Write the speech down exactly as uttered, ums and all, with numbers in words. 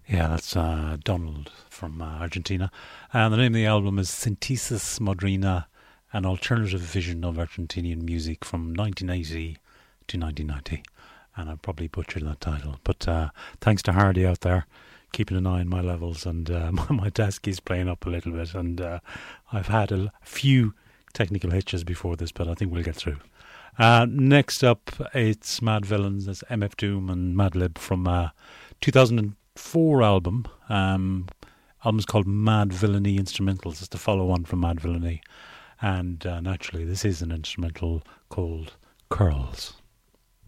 Yeah, that's uh, Donald from uh, Argentina. And the name of the album is Synthesis Modrina, an alternative vision of Argentinian music from nineteen eighty to nineteen ninety. And I probably butchered that title. But uh, thanks to Hardy out there, keeping an eye on my levels. And uh, my desk is playing up a little bit. And uh, I've had a few technical hitches before this, but I think we'll get through. Uh, next up, it's Mad Villains. That's M F Doom and Madlib from uh, two thousand four album. Um, album's called Mad Villainy Instrumentals. It's the follow-on from Mad Villainy. And uh, naturally, this is an instrumental called Curls.